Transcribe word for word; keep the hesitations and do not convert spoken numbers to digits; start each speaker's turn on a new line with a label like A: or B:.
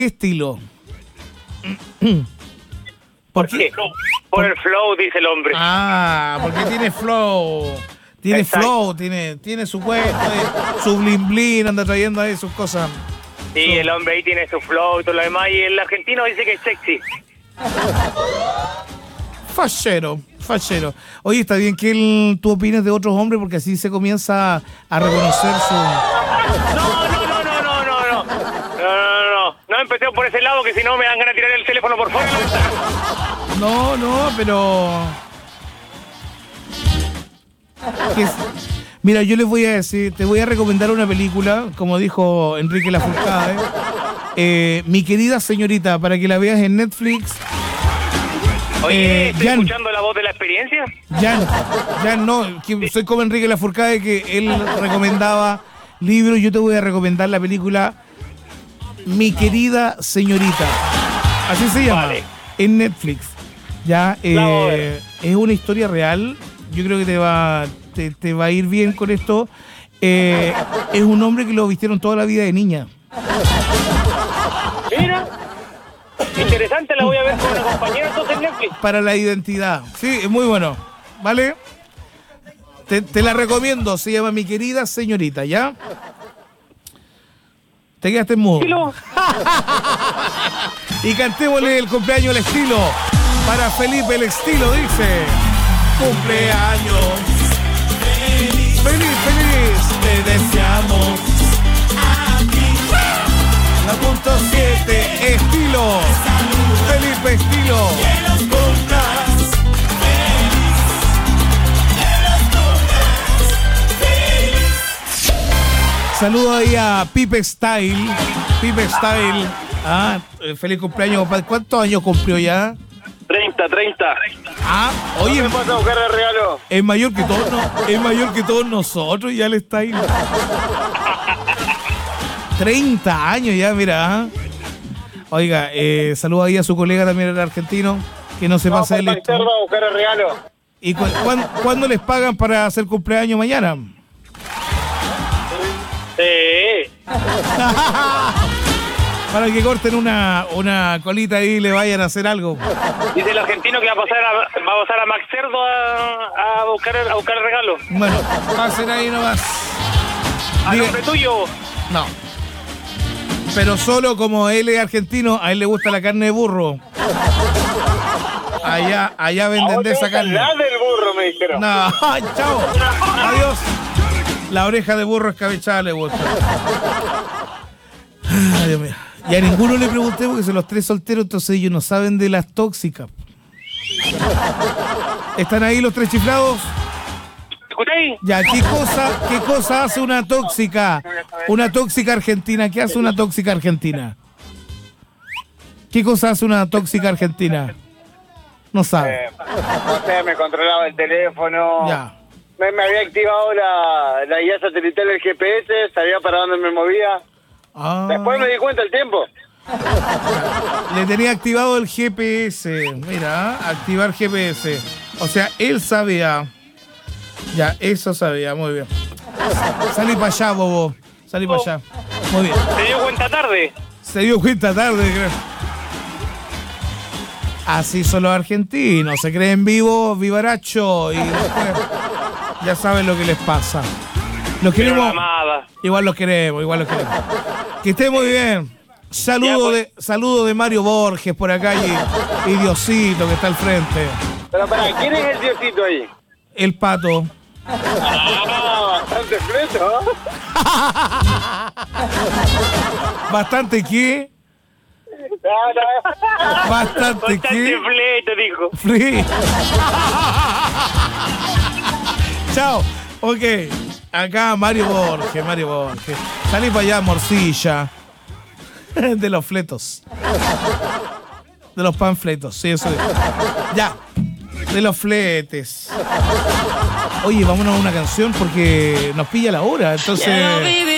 A: ¿Qué estilo?
B: ¿Por qué? Por el flow, dice el hombre.
A: Ah, porque tiene flow. Tiene
B: Exacto.
A: flow, tiene, tiene su cuento, su blin blin, anda trayendo ahí sus cosas.
B: Sí, el hombre ahí tiene su flow y todo lo demás. Y el argentino dice que es sexy.
A: Fachero, fachero. Oye, está bien que él, tú opines de otros hombres porque así se comienza a reconocer su...
B: No, no, no, no, no, no, no. No, no, no. No empecé por ese lado que si no me dan ganas de tirar el teléfono por fuera.
A: No, no, pero... ¿Qué es? Mira, yo les voy a decir, te voy a recomendar una película, como dijo Enrique Lafourcade, eh, Mi querida señorita, para que la veas en Netflix.
B: Oye,
A: Eh,
B: ¿estoy
A: Jan.
B: escuchando la voz de la experiencia?
A: Jan, Jan, no, que soy como Enrique Lafourcade, que él recomendaba libros, yo te voy a recomendar la película Mi querida señorita. Así se llama,
B: Vale.
A: en Netflix. Ya,
B: La voy a ver.
A: eh, es una historia real. Yo creo que te va, te, te va a ir bien con esto. Eh, es un hombre que lo vistieron toda la vida de niña.
B: Mira. Interesante, la voy a ver con una compañera entonces en Netflix.
A: Para la identidad. Sí, es muy bueno. ¿Vale? Te, te la recomiendo. Se llama Mi querida señorita, ¿ya? Te quedaste mudo.
B: Estilo.
A: Y cantémosle el cumpleaños al estilo. Para Felipe el estilo, dice. Cumpleaños. Feliz, feliz. Te deseamos. La punto siete, estilo. Felipe estilo. Saludo ahí a Pipe Style. Pipe Style. Ah, eh, feliz cumpleaños, compadre. ¿Cuántos años cumplió ya?
B: treinta, treinta.
A: Ah, oye,
B: ¿Me vas a buscar el regalo?
A: es mayor que todos, no, es mayor que todos nosotros, ya le está ahí. treinta años ya, mira. ¿Ah? Oiga, eh, saludo ahí a su colega también, el argentino, que no se pase el listo.
B: a buscar el regalo.
A: ¿Y cu cuán- cuándo les pagan para hacer cumpleaños mañana?
B: Sí.
A: Para que corten una, una colita ahí y le vayan a hacer algo.
B: Dice el argentino que va a pasar a, va a, pasar a Max Cerdo a, a, buscar el, a buscar el regalo.
A: Bueno, pasen ahí nomás.
B: A
A: Diga-
B: nombre tuyo.
A: No. Pero solo como él es argentino, a él le gusta la carne de burro. Allá, allá venden de esa carne.
B: La del burro, me dijeron.
A: No, chao. Adiós. La oreja de burro escabechada le gusta. Ay, Dios mío. Y a ninguno le pregunté porque son los tres solteros, entonces ellos no saben de las tóxicas. ¿Están ahí los tres chiflados?
B: ¿Escucháis?
A: Ya, ¿qué cosa, qué cosa hace una tóxica? Una tóxica argentina. ¿Qué hace una tóxica argentina? ¿Qué cosa hace una tóxica argentina? No sabe.
B: Eh, no sé, me controlaba el teléfono.
A: Ya.
B: Me, me había activado la, la guía satelital del G P S, sabía para dónde me movía.
A: Ah,
B: Después me di cuenta el tiempo.
A: le tenía activado el G P S. Mira, activar G P S. O sea, él sabía. Ya, eso sabía, muy bien. Salí para allá, bobo. Salí para allá. Muy bien.
B: ¿Te dio cuenta tarde?
A: Se dio cuenta tarde, creo. Así son los argentinos. Se creen vivos, vivaracho. Y después ya saben lo que les pasa. Los
B: Pero
A: queremos.
B: amada.
A: Igual los queremos, igual los queremos. Que esté muy bien. Saludo,
B: Ya, pues.
A: de, saludo de Mario Borges por acá y, y Diosito que está al frente.
B: Pero para, ¿quién es el diosito ahí?
A: El pato.
B: Ah, bastante fleto.
A: Bastante que. Bastante
B: Bastante
A: que.
B: fleto, dijo.
A: Free. Chao. Ok. Acá Mario Borges, Mario Borges. Salí para allá, morcilla. De los fletos. De los panfletos, sí, eso es. Ya. De los fletes. Oye, vámonos a una canción porque nos pilla la hora, entonces.